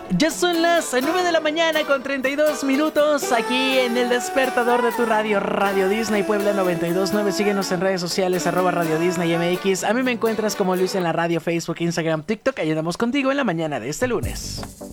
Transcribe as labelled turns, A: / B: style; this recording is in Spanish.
A: Ya son las 9 de la mañana con 32 minutos aquí en el despertador de tu radio, Radio Disney Puebla 92.9. Síguenos en redes sociales, @Radio Disney MX. A mí me encuentras como Luis en la radio, Facebook, Instagram, TikTok. Ahí andamos contigo en la mañana de este lunes.